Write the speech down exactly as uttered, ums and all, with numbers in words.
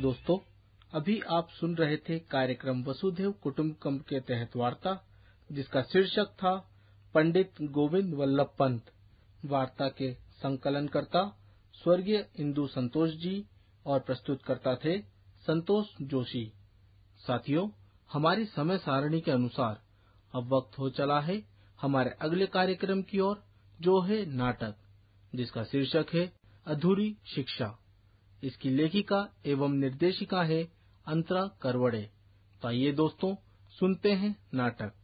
दोस्तों, अभी आप सुन रहे थे कार्यक्रम वसुधैव कुटुंबकम के तहत वार्ता, जिसका शीर्षक था पंडित गोविंद वल्लभ पंत। वार्ता के संकलनकर्ता स्वर्गीय इंदु संतोष जी और प्रस्तुतकर्ता थे संतोष जोशी। साथियों, हमारी समय सारणी के अनुसार अब वक्त हो चला है हमारे अगले कार्यक्रम की ओर, जो है नाटक, जिसका शीर्षक है अधूरी शिक्षा। इसकी लेखिका एवं निर्देशिका है अंतरा करवड़े। तो आइए दोस्तों, सुनते हैं नाटक।